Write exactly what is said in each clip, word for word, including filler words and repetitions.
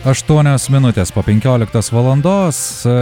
aštuonios minutės po penkioliktos valandos.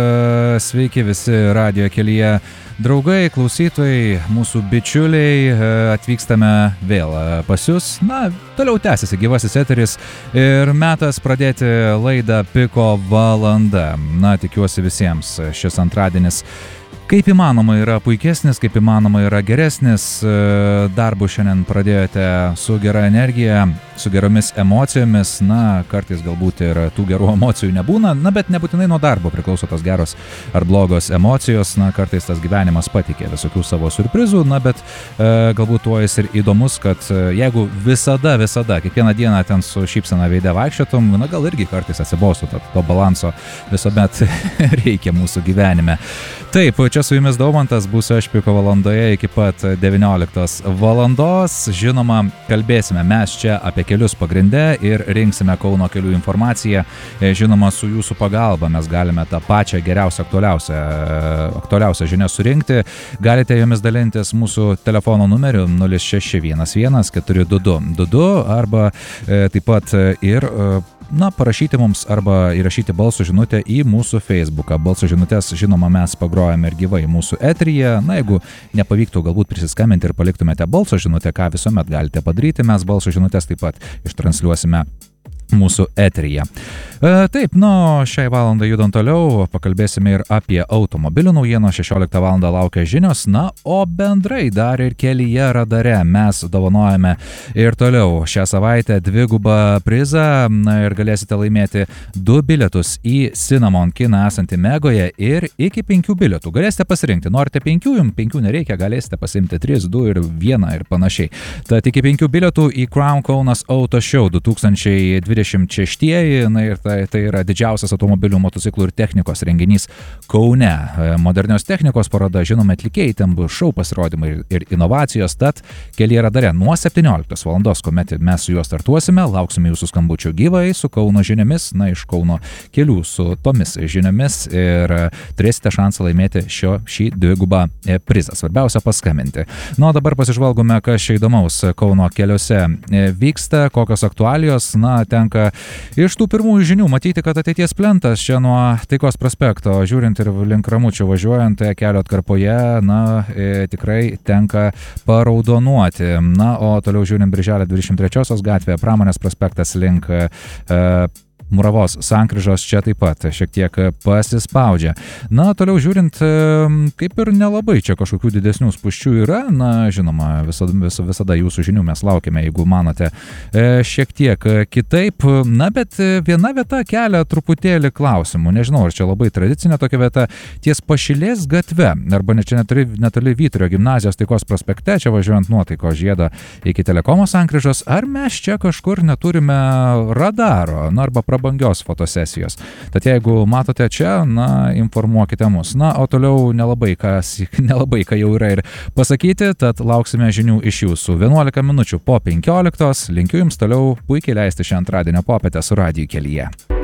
Sveiki visi radijo kelyje draugai, klausytojai, mūsų bičiuliai. Atvykstame vėl pas jūs. Na, toliau tęsiasi gyvasis eteris ir metas pradėti laidą Piko valanda. Na, tikiuosi visiems šis antradienis kaip įmanoma yra puikesnis, kaip įmanoma yra geresnis. Darbų šiandien pradėjote su gera energija, su geromis emocijomis. Na, kartais galbūt ir tų gerų emocijų nebūna, na, bet nebūtinai nuo darbo priklauso tos geros ar blogos emocijos. Na, kartais tas gyvenimas patikė visokių savo surprizų, na, bet e, galbūt tuo jis ir įdomus, kad jeigu visada, visada, kiekvieną dieną ten su šypsena veide vaikščiotum, na, gal irgi kartais atsibostų, to, to balanso visuomet reikia mūsų gyvenime. Taip, čia su jumis Daumantas, būsiu aš Piko valandoje iki pat devynioliktos valandos. Žinoma, kalbėsime mes čia apie kelius pagrinde ir rinksime Kauno kelių informaciją. Žinoma, su jūsų pagalba mes galime tą pačią geriausią, aktualiausią, aktualiausią žinią surinkti. Galite jomis dalintis mūsų telefono numeriu nulis šeši vienas vienas keturi du du du du arba e, taip pat ir e, na, parašyti mums arba įrašyti balso žinutę į mūsų Facebooką. Balso žinutės, žinoma, mes pagrojame ir gyvai mūsų eteryje. Na, jeigu nepavyktų galbūt prisiskambinti ir paliktumėte balso žinutę, ką visuomet galite padaryti, mes balso žinutės taip pat ištransliuosime mūsų eteryje. E, taip, nu, šiai valandai judant toliau, pakalbėsime ir apie automobilių naujieną. šešioliktą valandą laukia žinios, na, o bendrai dar ir kelyje radare mes dovanojame ir toliau šią savaitę dvigubą prizą, na, ir galėsite laimėti du bilietus į Cinnamon kiną esantį Megoje ir iki penkių bilietų. Galėsite pasirinkti, norite penkių, jums penkių nereikia, galėsite pasimti tris, du ir vieną ir panašiai. Tad iki penkių bilietų į Crown Kaunas Auto Show du tūkstančiai dvidešimt šeštieji, na, ir tai, tai yra didžiausias automobilių, motociklų ir technikos renginys Kaune. Modernios technikos paroda, žinoma, atlikėjai, ten bus šou pasirodymai ir, ir inovacijos, tad kelyje radare nuo septynioliktos valandos, kuomet mes su juo startuosime, lauksime jūsų skambučių gyvai su Kauno žiniomis, na, iš Kauno kelių su tomis žiniomis ir turėsite šansą laimėti šio, šį dvigubą prizą. Svarbiausia paskambinti. Nu, o dabar pasižvalgome, kas čia įdomaus Kauno keliuose vyksta, kokios aktualijos. Na, tenka iš tų pirmųjų žinių matyti, kad ateities plentas čia nuo Taikos prospekto, žiūrint ir link Ramučių važiuojant kelio atkarpoje, na, e, tikrai tenka paraudonuoti. Na, o toliau žiūrint Birželio dvidešimt trečiosios gatvėje, Pramonės prospektas link e, Muravos sankryžos čia taip pat šiek tiek pasispaudžia. Na, toliau žiūrint, kaip ir nelabai čia kažkokių didesnių spūsčių yra. Na, žinoma, visada, vis, visada jūsų žinių mes laukime, jeigu manote šiek tiek kitaip. Na, bet viena vieta kelia truputėlį klausimų. Nežinau, ar čia labai tradicinė tokia vieta. Ties Pašilės gatve, arba ne čia netoli, netoli Vyturio gimnazijos Taikos prospekte, čia važiuojant nuo Taikos žiedo iki Telekomo sankryžos, ar mes čia kažkur neturime radaro, na, arba prabangios fotosesijos. Tad jeigu matote čia, na, informuokite mus. Na, o toliau nelabai, kas, nelabai ką jau yra ir pasakyti, tad lauksime žinių iš jūsų. vienuolika minučių po penkioliktos. Linkiu jums toliau puikiai leisti šią antradienio popietę su radiju kelyje.